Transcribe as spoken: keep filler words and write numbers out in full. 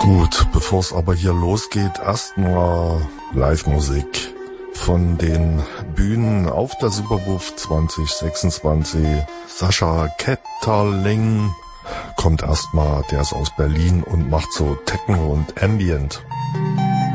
Gut, bevor es aber hier losgeht, erstmal Live-Musik von den Bühnen auf der Superwuff zwanzig sechsundzwanzig. Sascha Ketterling kommt erstmal, der ist aus Berlin und macht so Techno und Ambient.